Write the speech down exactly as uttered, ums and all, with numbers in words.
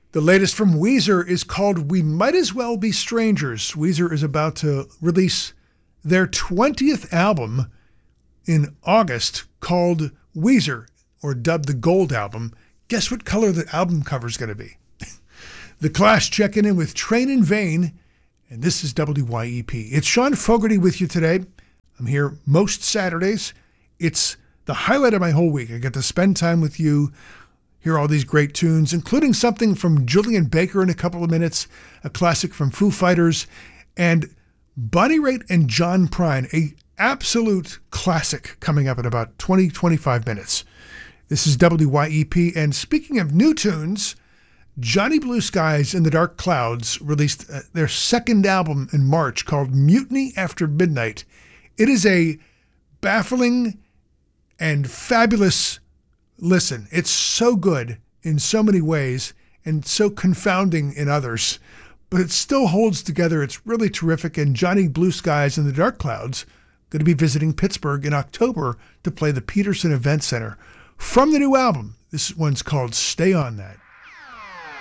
The latest from Weezer is called We Might As Well Be Strangers. Weezer is about to release their twentieth album in August called Weezer, or dubbed the Gold Album. Guess what color the album cover is going to be? The Clash checking in with Train in Vain, and this is W Y E P. It's Sean Fogarty with you today. I'm here most Saturdays. It's the highlight of my whole week. I get to spend time with you, hear all these great tunes, including something from Julian Baker in a couple of minutes, a classic from Foo Fighters, and Bonnie Raitt and John Prine, a absolute classic coming up in about twenty, twenty-five minutes. This is W Y E P, and speaking of new tunes, Johnny Blue Skies and the Dark Clouds released their second album in March called Mutiny After Midnight. It is a baffling and fabulous listen. It's so good in so many ways and so confounding in others, but it still holds together. It's really terrific. And Johnny Blue Skies and the Dark Clouds going to be visiting Pittsburgh in October to play the Peterson Event Center. From the new album, this one's called Stay On That.